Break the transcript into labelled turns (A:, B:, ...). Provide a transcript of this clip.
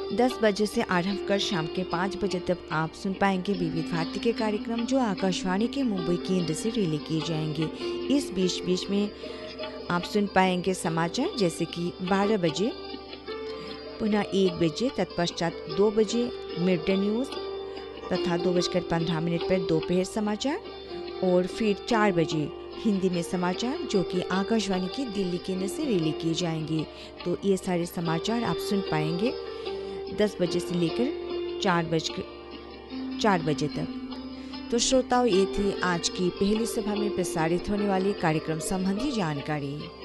A: 10 बजे से आरंभ कर शाम के 5 बजे तक आप सुन पाएंगे विविध भारती के कार्यक्रम जो आकाशवाणी के मुंबई केंद्र से रिले किए जाएंगे। इस बीच में आप सुन पाएंगे समाचार जैसे कि 12 बजे, पुनः 1 बजे, तत्पश्चात 2 बजे मिड डे न्यूज़ तथा 2:15 पर दोपहर समाचार और फिर 4 बजे हिंदी में समाचार जो कि आकाशवाणी की दिल्ली केंद्र से रिले किए जाएंगे। तो ये सारे समाचार आप सुन पाएंगे 10 बजे से लेकर 4 बजे तक। तो श्रोताओं, ये थी आज की पहली सभा में प्रसारित होने वाली कार्यक्रम संबंधी जानकारी।